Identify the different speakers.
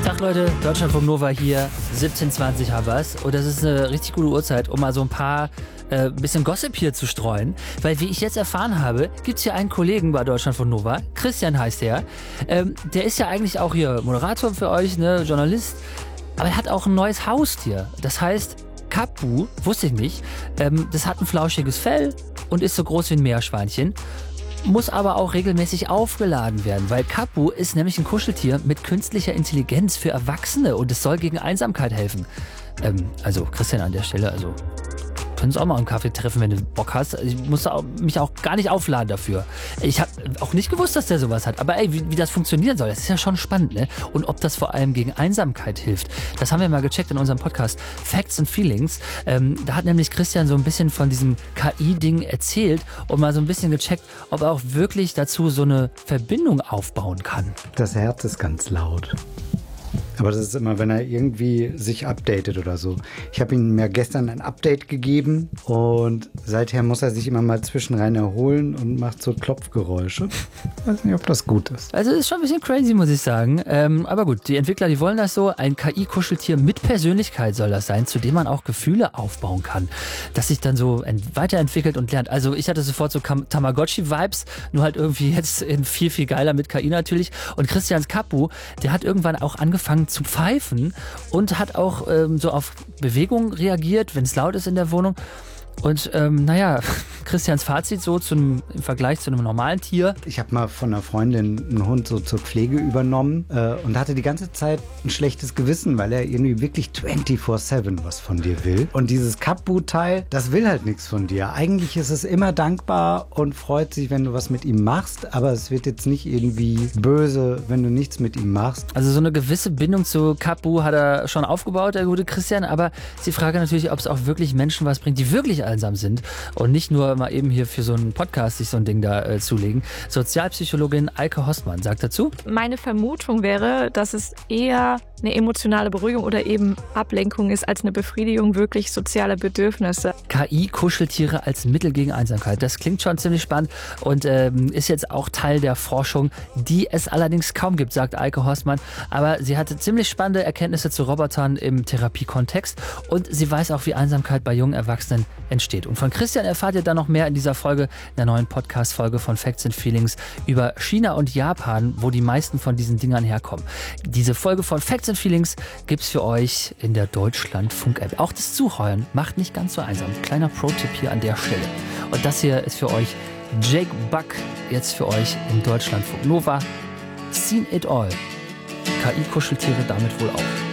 Speaker 1: Tag Leute, Deutschlandfunk Nova hier, 17:20 haben wir's. Und das ist eine richtig gute Uhrzeit, um mal so ein paar bisschen Gossip hier zu streuen. Weil wie ich jetzt erfahren habe, gibt es hier einen Kollegen bei Deutschlandfunk Nova, Christian heißt der. Der ist ja eigentlich auch hier Moderator für euch, ne, Journalist. Aber er hat auch ein neues Haustier. Das heißt Kapu, wusste ich nicht. Das hat ein flauschiges Fell und ist so groß wie ein Meerschweinchen. Muss aber auch regelmäßig aufgeladen werden, weil Kapu ist nämlich ein Kuscheltier mit künstlicher Intelligenz für Erwachsene und es soll gegen Einsamkeit helfen. Also Christian an der Stelle, also können uns auch mal einen Kaffee treffen, wenn du Bock hast. Ich muss mich auch gar nicht aufladen dafür. Ich habe auch nicht gewusst, dass der sowas hat. Aber ey, wie das funktionieren soll, das ist ja schon spannend, ne? Und ob das vor allem gegen Einsamkeit hilft, das haben wir mal gecheckt in unserem Podcast Facts and Feelings. Da hat nämlich Christian so ein bisschen von diesem KI-Ding erzählt und mal so ein bisschen gecheckt, ob er auch wirklich dazu so eine Verbindung aufbauen kann.
Speaker 2: Das Herz ist ganz laut. Aber das ist immer, wenn er irgendwie sich updatet oder so. Ich habe ihm ja gestern ein Update gegeben und seither muss er sich immer mal zwischenrein erholen und macht so Klopfgeräusche. Ich weiß nicht, ob das gut ist.
Speaker 1: Also ist schon ein bisschen crazy, muss ich sagen. Aber gut, die Entwickler, die wollen das so. Ein KI-Kuscheltier mit Persönlichkeit soll das sein, zu dem man auch Gefühle aufbauen kann. Das sich dann so weiterentwickelt und lernt. Also ich hatte sofort so Tamagotchi-Vibes, nur halt irgendwie jetzt in viel, viel geiler mit KI natürlich. Und Christians Kapu, der hat irgendwann auch angefangen zu pfeifen und hat auch so auf Bewegungen reagiert, wenn es laut ist in der Wohnung. Und Christians Fazit so im Vergleich zu einem normalen Tier.
Speaker 2: Ich habe mal von einer Freundin einen Hund so zur Pflege übernommen und hatte die ganze Zeit ein schlechtes Gewissen, weil er irgendwie wirklich 24/7 was von dir will. Und dieses Kapu-Teil, das will halt nichts von dir. Eigentlich ist es immer dankbar und freut sich, wenn du was mit ihm machst, aber es wird jetzt nicht irgendwie böse, wenn du nichts mit ihm machst.
Speaker 1: Also so eine gewisse Bindung zu Kapu hat er schon aufgebaut, der gute Christian, aber ist die Frage natürlich, ob es auch wirklich Menschen was bringt, die wirklich einsam sind und nicht nur mal eben hier für so einen Podcast sich so ein Ding da zulegen. Sozialpsychologin Eike Hostmann sagt dazu:
Speaker 3: Meine Vermutung wäre, dass es eher eine emotionale Beruhigung oder eben Ablenkung ist, als eine Befriedigung wirklich sozialer Bedürfnisse.
Speaker 1: KI-Kuscheltiere als Mittel gegen Einsamkeit. Das klingt schon ziemlich spannend und ist jetzt auch Teil der Forschung, die es allerdings kaum gibt, sagt Eike Hostmann. Aber sie hatte ziemlich spannende Erkenntnisse zu Robotern im Therapiekontext und sie weiß auch, wie Einsamkeit bei jungen Erwachsenen entsteht. Und von Christian erfahrt ihr dann noch mehr in dieser Folge, in der neuen Podcast-Folge von Facts and Feelings über China und Japan, wo die meisten von diesen Dingern herkommen. Diese Folge von Facts and Feelings gibt's für euch in der Deutschlandfunk-App. Auch das Zuhören macht nicht ganz so einsam. Kleiner Pro-Tipp hier an der Stelle. Und das hier ist für euch Jake Buck, jetzt für euch in Deutschlandfunk Nova. Seen it all. KI-Kuscheltiere damit wohl auch.